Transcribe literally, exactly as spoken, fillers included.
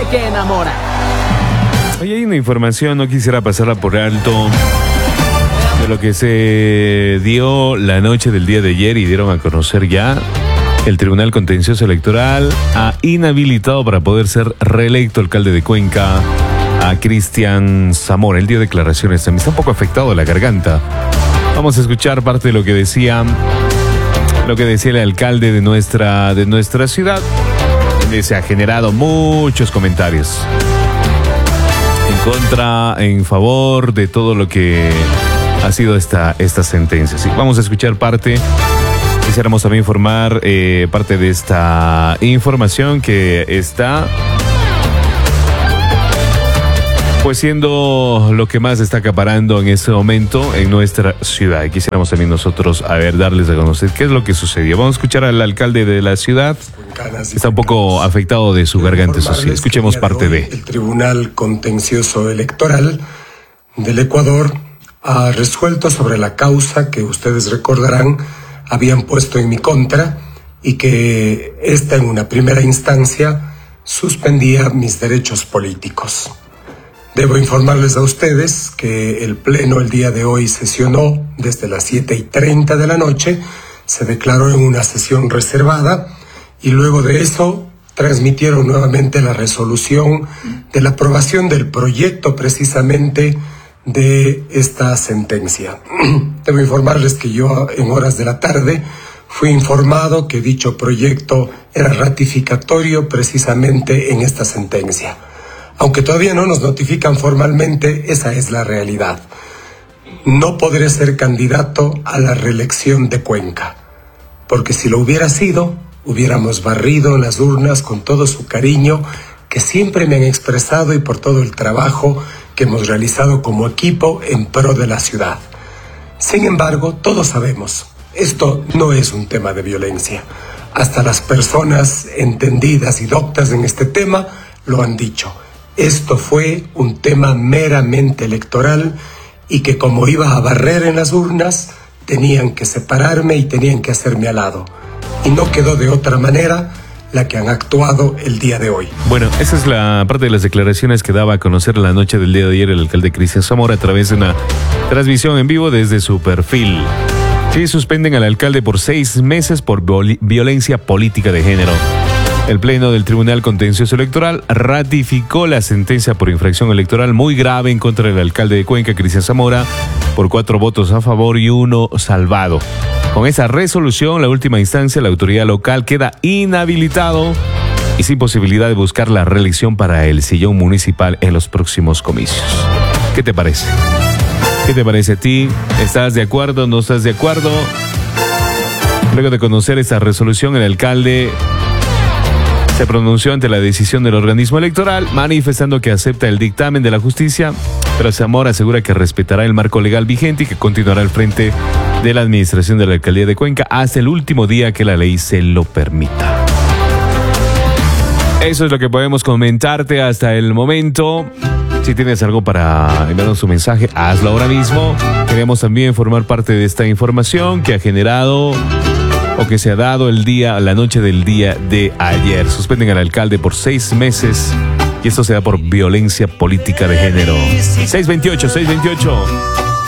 que enamora. Hoy hay una información, no quisiera pasarla por alto, de lo que se dio la noche del día de ayer y dieron a conocer ya. El Tribunal Contencioso Electoral ha inhabilitado para poder ser reelecto alcalde de Cuenca a Cristian Zamora. Él dio declaraciones, me está un poco afectado de la garganta. Vamos a escuchar parte de lo que decía, lo que decía el alcalde de nuestra, de nuestra ciudad, donde se ha generado muchos comentarios en contra, en favor de todo lo que ha sido esta, esta sentencia. Sí, vamos a escuchar parte. Quisiéramos también informar eh, parte de esta información que está pues siendo lo que más está acaparando en este momento en nuestra ciudad. Quisiéramos también nosotros, a ver, darles a conocer qué es lo que sucedió. Vamos a escuchar al alcalde de la ciudad. Está un poco afectado de su garganta, eso sí. Escuchemos parte de... El Tribunal Contencioso Electoral del Ecuador ha resuelto sobre la causa que ustedes recordarán habían puesto en mi contra y que esta en una primera instancia suspendía mis derechos políticos. Debo informarles a ustedes que el Pleno el día de hoy sesionó desde las siete y treinta de la noche, se declaró en una sesión reservada y luego de eso transmitieron nuevamente la resolución de la aprobación del proyecto precisamente de esta sentencia. Debo informarles que yo en horas de la tarde fui informado que dicho proyecto era ratificatorio precisamente en esta sentencia. Aunque todavía no nos notifican formalmente, esa es la realidad. No podré ser candidato a la reelección de Cuenca, porque si lo hubiera sido, hubiéramos barrido en las urnas con todo su cariño que siempre me han expresado y por todo el trabajo que hemos realizado como equipo en pro de la ciudad. Sin embargo, todos sabemos, esto no es un tema de violencia. Hasta las personas entendidas y doctas en este tema lo han dicho. Esto fue un tema meramente electoral y que como iba a barrer en las urnas, tenían que separarme y tenían que hacerme al lado. Y no quedó de otra manera la que han actuado el día de hoy. Bueno, esa es la parte de las declaraciones que daba a conocer la noche del día de ayer el alcalde Cristian Zamora a través de una transmisión en vivo desde su perfil. Sí, suspenden al alcalde por seis meses por violencia política de género. El Pleno del Tribunal Contencioso Electoral ratificó la sentencia por infracción electoral muy grave en contra del alcalde de Cuenca, Cristian Zamora, por cuatro votos a favor y uno salvado. Con esa resolución, la última instancia, la autoridad local queda inhabilitado y sin posibilidad de buscar la reelección para el sillón municipal en los próximos comicios. ¿Qué te parece? ¿Qué te parece a ti? ¿Estás de acuerdo? ¿No estás de acuerdo? Luego de conocer esta resolución, el alcalde se pronunció ante la decisión del organismo electoral, manifestando que acepta el dictamen de la justicia, pero Zamora asegura que respetará el marco legal vigente y que continuará al frente de la administración de la alcaldía de Cuenca hasta el último día que la ley se lo permita. Eso es lo que podemos comentarte hasta el momento. Si tienes algo para enviarnos un mensaje, hazlo ahora mismo. Queremos también formar parte de esta información que ha generado o que se ha dado el día, la noche del día de ayer. Suspenden al alcalde por seis meses y esto se da por violencia política de género. seis veintiocho, seis veintiocho.